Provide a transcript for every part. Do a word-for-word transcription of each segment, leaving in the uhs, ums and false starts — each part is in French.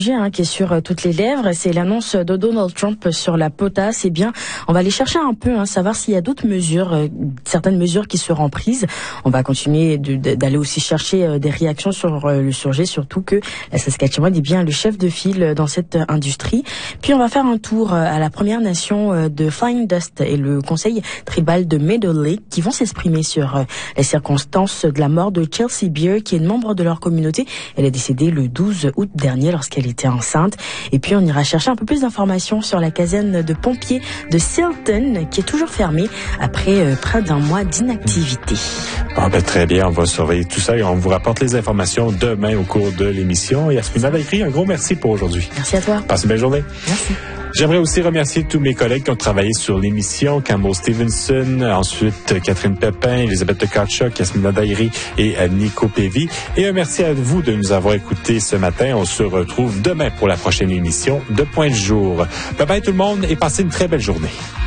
Hein, qui est sur toutes les lèvres, c'est l'annonce de Donald Trump sur la potasse. Eh bien, on va aller chercher un peu, hein, savoir s'il y a d'autres mesures, euh, certaines mesures qui seront prises. On va continuer de, de, d'aller aussi chercher euh, des réactions sur euh, le sujet, surtout que la Saskatchewan est bien le chef de file dans cette euh, industrie. Puis on va faire un tour euh, à la Première Nation euh, de Flying Dust et le conseil tribal de Meadow Lake qui vont s'exprimer sur euh, les circonstances de la mort de Chelsea Beer, qui est membre de leur communauté. Elle est décédée le douze août dernier lorsqu'elle était enceinte. Et puis on ira chercher un peu plus d'informations sur la caserne de pompiers de Silton qui est toujours fermée après euh, près d'un mois d'inactivité. Ah ben, très bien, on va surveiller tout ça et on vous rapporte les informations demain au cours de l'émission. Yasmina Daïkri, un gros merci pour aujourd'hui. Merci à toi. Passe une belle journée. Merci. J'aimerais aussi remercier tous mes collègues qui ont travaillé sur l'émission, Camo Stevenson, ensuite Catherine Pépin, Elisabeth Tkachuk, Yasmina Daïri et Nico Pévy. Et un merci à vous de nous avoir écoutés ce matin. On se retrouve demain pour la prochaine émission de Point de jour. Bye bye tout le monde et passez une très belle journée.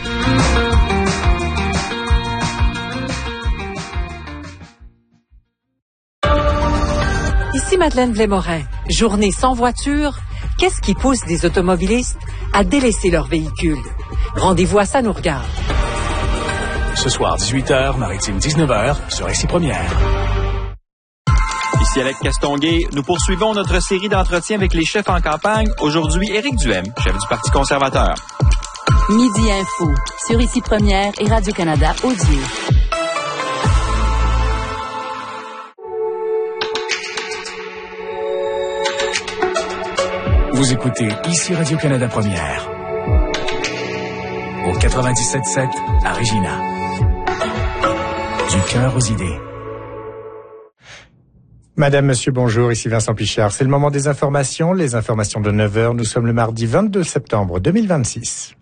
Ici Madeleine Blais-Morin. Journée sans voiture. Qu'est-ce qui pousse des automobilistes à délaisser leur véhicule? Rendez-vous à Ça nous regarde. Ce soir, dix-huit heures, Maritime dix-neuf heures, sur Ici Première. Ici Alex Castonguay, nous poursuivons notre série d'entretiens avec les chefs en campagne. Aujourd'hui, Éric Duhem, chef du Parti conservateur. Midi Info, sur Ici Première et Radio-Canada Audio. Vous écoutez Ici Radio-Canada Première. Au quatre-vingt-dix-sept sept à Regina. Du cœur aux idées. Madame, Monsieur, bonjour, ici Vincent Pichard. C'est le moment des informations, les informations de neuf heures. Nous sommes le mardi vingt-deux septembre deux mille vingt-six.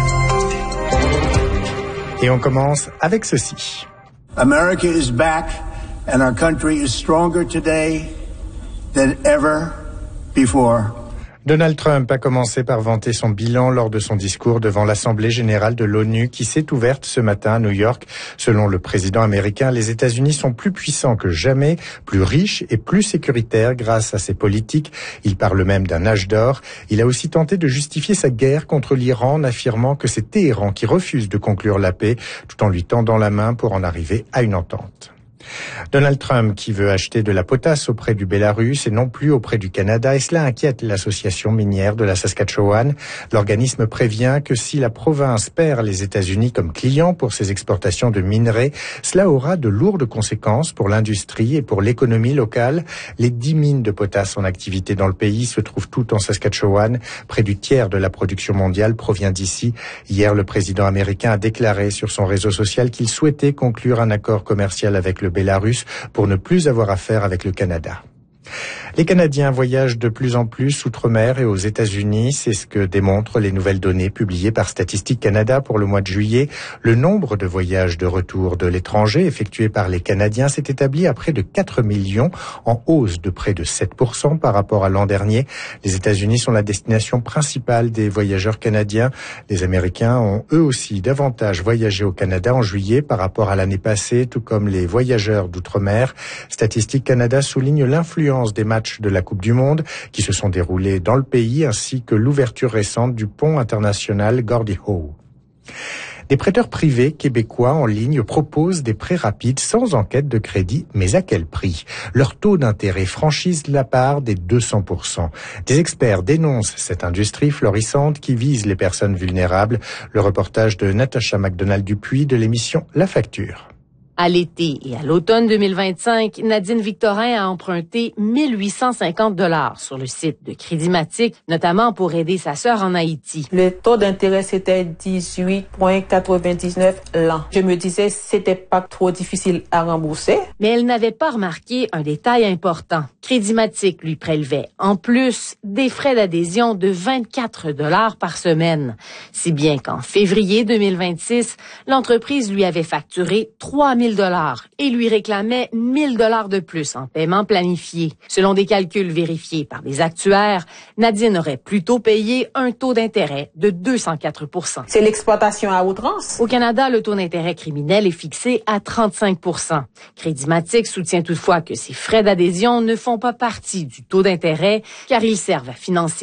Et on commence avec ceci. America is back and our country is stronger today than ever before. Donald Trump a commencé par vanter son bilan lors de son discours devant l'Assemblée générale de l'ONU qui s'est ouverte ce matin à New York. Selon le président américain, les États-Unis sont plus puissants que jamais, plus riches et plus sécuritaires grâce à ses politiques. Il parle même d'un âge d'or. Il a aussi tenté de justifier sa guerre contre l'Iran en affirmant que c'est Téhéran qui refuse de conclure la paix tout en lui tendant la main pour en arriver à une entente. Donald Trump qui veut acheter de la potasse auprès du Bélarus et non plus auprès du Canada, et cela inquiète l'association minière de la Saskatchewan. L'organisme prévient que si la province perd les États-Unis comme client pour ses exportations de minerais, cela aura de lourdes conséquences pour l'industrie et pour l'économie locale. Les dix mines de potasse en activité dans le pays se trouvent toutes en Saskatchewan. Près du tiers de la production mondiale provient d'ici. Hier, le président américain a déclaré sur son réseau social qu'il souhaitait conclure un accord commercial avec le Bélarus pour ne plus avoir affaire avec le Canada. Les Canadiens voyagent de plus en plus outre-mer et aux États-Unis. C'est ce que démontrent les nouvelles données publiées par Statistique Canada pour le mois de juillet. Le nombre de voyages de retour de l'étranger effectués par les Canadiens s'est établi à près de quatre millions, en hausse de près de sept pour cent par rapport à l'an dernier. Les États-Unis sont la destination principale des voyageurs canadiens. Les Américains ont eux aussi davantage voyagé au Canada en juillet par rapport à l'année passée, tout comme les voyageurs d'outre-mer. Statistique Canada souligne l'influence des matchs de la Coupe du Monde qui se sont déroulés dans le pays ainsi que l'ouverture récente du pont international Gordie Howe. Des prêteurs privés québécois en ligne proposent des prêts rapides sans enquête de crédit, mais à quel prix? Leur taux d'intérêt franchise la part des deux cents pour cent. Des experts dénoncent cette industrie florissante qui vise les personnes vulnérables. Le reportage de Natacha McDonald-Dupuis de l'émission La Facture. À l'été et à l'automne deux mille vingt-cinq, Nadine Victorin a emprunté mille huit cent cinquante dollars sur le site de Crédit-Matic, notamment pour aider sa sœur en Haïti. Le taux d'intérêt, c'était dix-huit virgule quatre-vingt-dix-neuf l'an. Je me disais, c'était pas trop difficile à rembourser. Mais elle n'avait pas remarqué un détail important. Crédit-Matic lui prélevait, en plus, des frais d'adhésion de vingt-quatre dollars par semaine. Si bien qu'en février deux mille vingt-six, l'entreprise lui avait facturé trois mille dollars et lui réclamait mille dollars de plus en paiement planifié. Selon des calculs vérifiés par des actuaires, Nadine aurait plutôt payé un taux d'intérêt de deux cent quatre pour cent. C'est l'exploitation à outrance. Au Canada, le taux d'intérêt criminel est fixé à trente-cinq pour cent. Crédit-Matic soutient toutefois que ces frais d'adhésion ne font pas partie du taux d'intérêt car ils servent à financer